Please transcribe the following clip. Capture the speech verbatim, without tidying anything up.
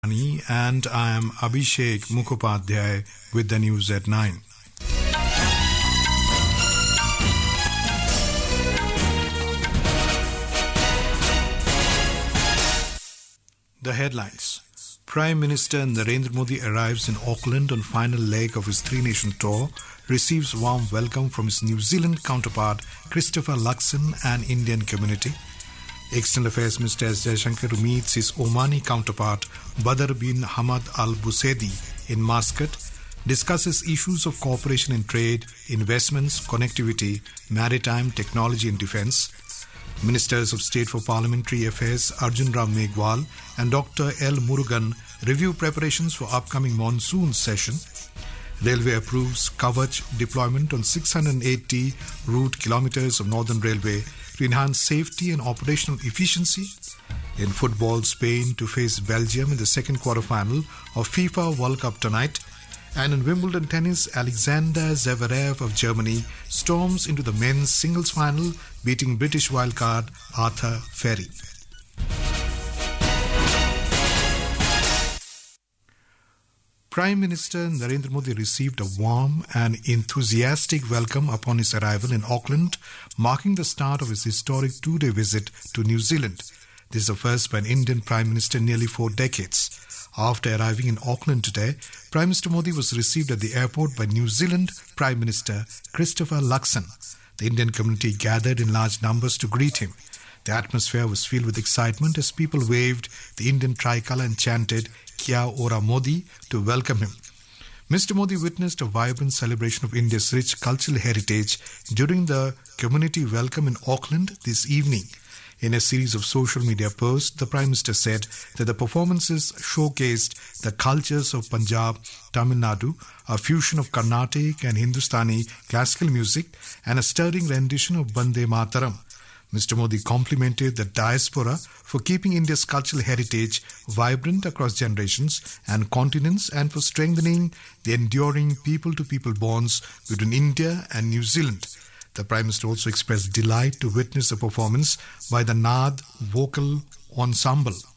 And I am Abhishek Mukhopadhyay with the news at nine. The headlines. Prime Minister Narendra Modi arrives in Auckland on final leg of his three-nation tour, receives warm welcome from his New Zealand counterpart Christopher Luxon and Indian community. External Affairs Minister S. Jaishankar meets his Omani counterpart Badr bin Hamad Al Busaidi in Muscat, discusses issues of cooperation in trade, investments, connectivity, maritime, technology and defence. Ministers of State for Parliamentary Affairs Arjun Ram Meghwal and Doctor L. Murugan review preparations for upcoming monsoon session. Railway approves Kavach deployment on six hundred eighty route kilometres of Northern Railway to enhance safety and operational efficiency. In football, Spain to face Belgium in the second quarter-final of FIFA World Cup tonight. And in Wimbledon tennis, Alexander Zverev of Germany storms into the men's singles final, beating British wildcard Arthur Ferry. Prime Minister Narendra Modi received a warm and enthusiastic welcome upon his arrival in Auckland, marking the start of his historic two-day visit to New Zealand. This is the first by an Indian Prime Minister in nearly four decades. After arriving in Auckland today, Prime Minister Modi was received at the airport by New Zealand Prime Minister Christopher Luxon. The Indian community gathered in large numbers to greet him. The atmosphere was filled with excitement as people waved the Indian tricolour and chanted Kia Ora Modi to welcome him. Mister Modi witnessed a vibrant celebration of India's rich cultural heritage during the community welcome in Auckland this evening. In a series of social media posts, the Prime Minister said that the performances showcased the cultures of Punjab, Tamil Nadu, a fusion of Carnatic and Hindustani classical music, and a stirring rendition of Bande Mataram. Mister Modi complimented the diaspora for keeping India's cultural heritage vibrant across generations and continents and for strengthening the enduring people-to-people bonds between India and New Zealand. The Prime Minister also expressed delight to witness a performance by the Naad Vocal Ensemble.